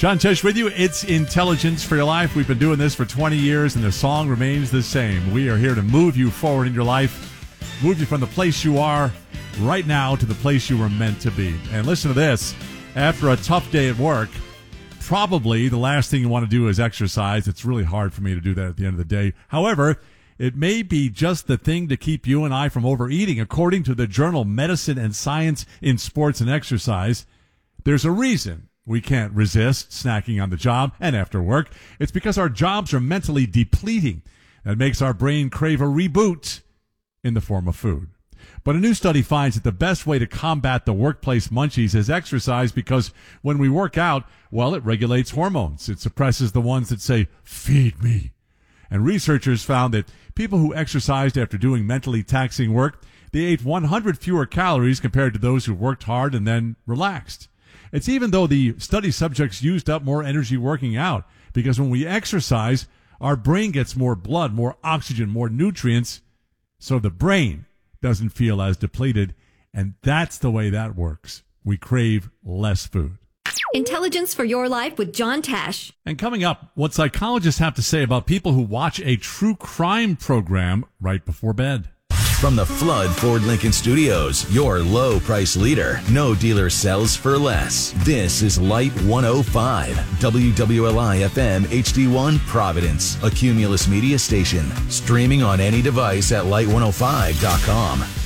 John Tesh with you. It's Intelligence for Your Life. We've been doing this for 20 years, and the song remains the same. We are here to move you forward in your life, move you from the place you are right now to the place you were meant to be. And listen to this. After a tough day at work, probably the last thing you want to do is exercise. It's really hard for me to do that at the end of the day. However, it may be just the thing to keep you and I from overeating. According to the journal Medicine and Science in Sports and Exercise, there's a reason we can't resist snacking on the job and after work. It's because our jobs are mentally depleting. That makes our brain crave a reboot in the form of food. But a new study finds that the best way to combat the workplace munchies is exercise, because when we work out, well, it regulates hormones. It suppresses the ones that say, feed me. And researchers found that people who exercised after doing mentally taxing work, they ate 100 fewer calories compared to those who worked hard and then relaxed. It's even though the study subjects used up more energy working out, because when we exercise, our brain gets more blood, more oxygen, more nutrients, so the brain doesn't feel as depleted, and that's the way that works. We crave less food. Intelligence for Your Life with John Tesh. And coming up, what psychologists have to say about people who watch a true crime program right before bed. From the Flood Ford Lincoln Studios, your low price leader. No dealer sells for less. This is Light 105, WWLI FM HD1 Providence, a Cumulus Media station. Streaming on any device at light105.com.